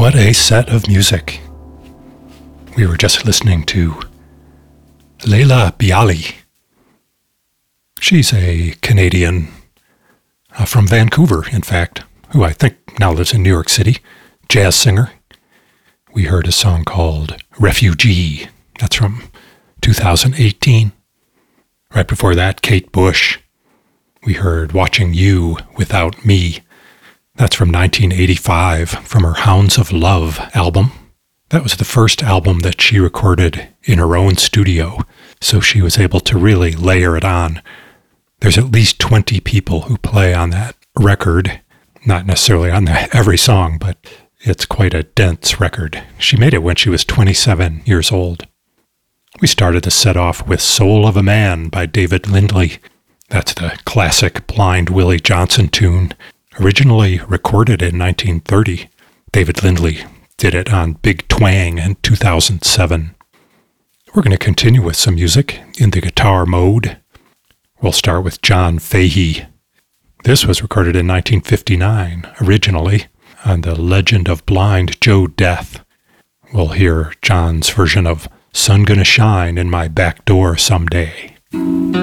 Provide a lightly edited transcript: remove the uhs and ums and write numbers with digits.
What a set of music. We were just listening to Leila Bialy. She's a Canadian from Vancouver, in fact, who I think now lives in New York City, jazz singer. We heard a song called Refugee. That's from 2018. Right before that, Kate Bush. We heard Watching You Without Me. That's from 1985, from her Hounds of Love album. That was the first album that she recorded in her own studio, so she was able to really layer it on. There's at least 20 people who play on that record, not necessarily on every song, but it's quite a dense record. She made it when she was 27 years old. We started the set off with Soul of a Man by David Lindley. That's the classic Blind Willie Johnson tune. Originally recorded in 1930, David Lindley did it on Big Twang in 2007. We're going to continue with some music in the guitar mode. We'll start with John Fahey. This was recorded in 1959, originally, on the Legend of Blind Joe Death. We'll hear John's version of Sun Gonna Shine in My Back Door Someday.